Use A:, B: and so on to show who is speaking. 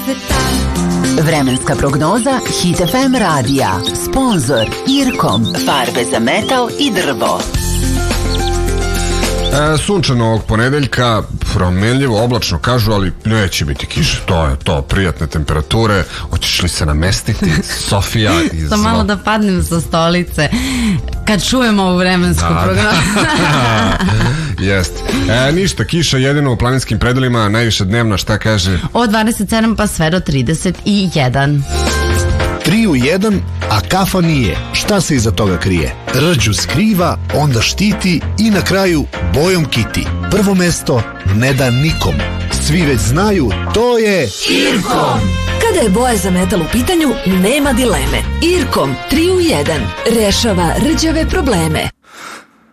A: Vremenska prognoza Hit FM radija. Sponzor Irkom. Farbe za metal i drvo.
B: Sunčano ovog ponedeljka, promenljivo, oblačno kažu, ali neće biti kiše. To je to, prijatne temperature. Hoćeš li se namestiti, Sofija?
C: To malo da padnem sa stolice kad čujemo ovu vremensku prognozu.
B: Jeste. Ništa, kiša jedino u planinskim predelima, najviše dnevna, šta kaže?
C: Od 27 pa sve do 31.
D: 3 u 1, a kafa nije. Šta se iza toga krije? Rđu skriva, onda štiti i na kraju bojom kiti. Prvo mesto ne da nikom. Svi već znaju, to je
E: Irkom. Kada je boja za metal u pitanju, nema dileme. Irkom 3 u 1 rešava rđave probleme.